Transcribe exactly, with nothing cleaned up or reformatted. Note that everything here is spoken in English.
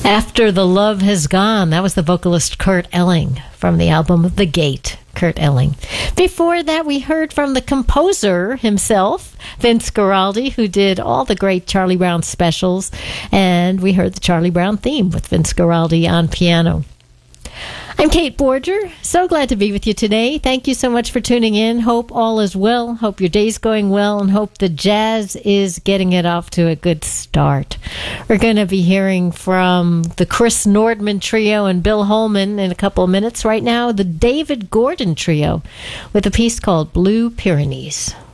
After the Love Has Gone, that was the vocalist Kurt Elling from the album The Gate. Kurt Elling. Before that, we heard from the composer himself, Vince Guaraldi, who did all the great Charlie Brown specials, and we heard the Charlie Brown theme with Vince Guaraldi on piano. I'm Kate Borger. So glad to be with you today. Thank you so much for tuning in. Hope all is well. Hope your day's going well, and hope the jazz is getting it off to a good start. We're going to be hearing from the Chris Nordman Trio and Bill Holman in a couple of minutes. Right now, the David Gordon Trio with a piece called Blue Pyrenees.